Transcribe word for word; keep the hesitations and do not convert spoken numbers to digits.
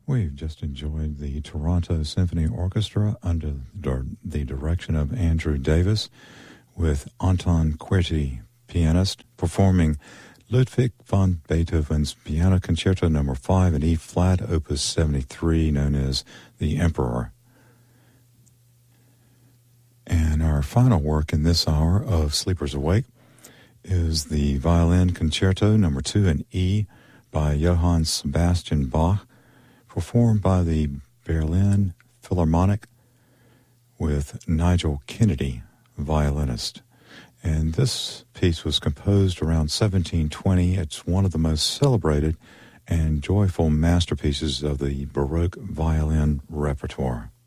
We've just enjoyed the Toronto Symphony Orchestra under the direction of Andrew Davis with Anton Querty, pianist, performing Ludwig van Beethoven's Piano Concerto Number five in E-flat, Opus seventy-three, known as The Emperor. And our final work in this hour of Sleepers Awake is the Violin Concerto Number two in E by Johann Sebastian Bach, performed by the Berlin Philharmonic with Nigel Kennedy, violinist. And this piece was composed around seventeen twenty. It's one of the most celebrated and joyful masterpieces of the Baroque violin repertoire.